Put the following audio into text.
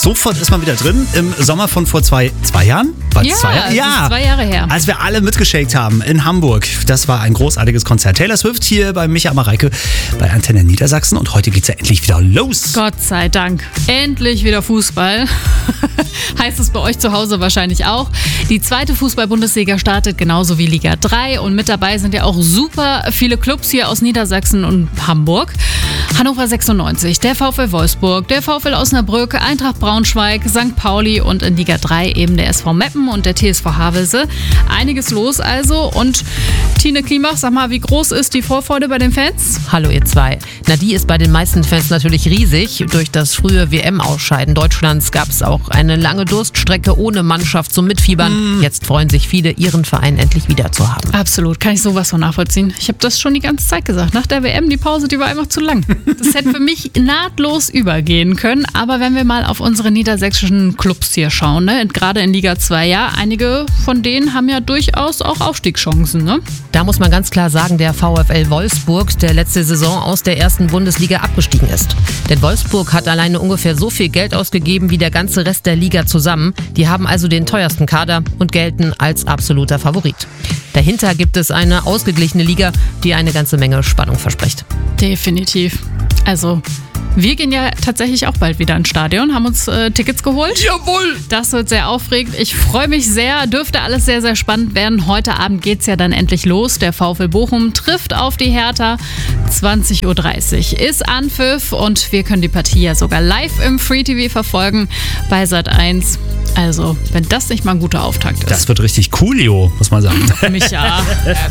Sofort ist man wieder drin. Im Sommer von vor zwei Jahren? Ja, es ist 2 Jahre her. Als wir alle mitgeschakt haben in Hamburg. Das war ein großartiges Konzert. Taylor Swift hier bei Micha Mareike bei Antenne Niedersachsen. Und heute geht's ja endlich wieder los. Gott sei Dank. Endlich wieder Fußball. Heißt es bei euch zu Hause wahrscheinlich auch. Die 2. Fußball-Bundesliga startet genauso wie Liga 3. Und mit dabei sind ja auch super viele Clubs hier aus Niedersachsen und Hamburg. Hannover 96, der VfL Wolfsburg, der VfL Osnabrück, Eintracht Braunschweig, St. Pauli und in Liga 3 eben der SV Meppen und der TSV Havelse. Einiges los also. Und Tine Klimach, sag mal, wie groß ist die Vorfreude bei den Fans? Hallo ihr zwei. Na, die ist bei den meisten Fans natürlich riesig. Durch das frühe WM-Ausscheiden Deutschlands gab es auch eine lange Durststrecke ohne Mannschaft zum Mitfiebern. Jetzt freuen sich viele, ihren Verein endlich wieder zu haben. Absolut, kann ich sowas von nachvollziehen. Ich habe das schon die ganze Zeit gesagt. Nach der WM, die Pause, die war einfach zu lang. Das hätte für mich nahtlos übergehen können. Aber wenn wir mal auf unsere niedersächsischen Clubs hier schauen, ne? Gerade in Liga 2, ja, einige von denen haben ja durchaus auch Aufstiegschancen. Ne? Da muss man ganz klar sagen, der VfL Wolfsburg, der letzte Saison aus der 1. Bundesliga abgestiegen ist. Denn Wolfsburg hat alleine ungefähr so viel Geld ausgegeben wie der ganze Rest der Liga zusammen. Die haben also den teuersten Kader und gelten als absoluter Favorit. Dahinter gibt es eine ausgeglichene Liga, die eine ganze Menge Spannung verspricht. Definitiv. Also, wir gehen ja tatsächlich auch bald wieder ins Stadion, haben uns Tickets geholt. Jawohl! Das wird sehr aufregend. Ich freue mich sehr. Dürfte alles sehr, sehr spannend werden. Heute Abend geht es ja dann endlich los. Der VfL Bochum trifft auf die Hertha. 20.30 Uhr ist Anpfiff und wir können die Partie ja sogar live im Free TV verfolgen bei Sat.1. Also, wenn das nicht mal ein guter Auftakt ist. Das wird richtig coolio, muss man sagen. Micha.